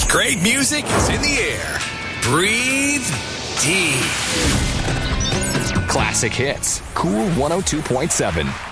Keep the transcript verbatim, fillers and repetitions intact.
Great music is in the air. Breathe deep. Classic Hits. Cool one oh two point seven.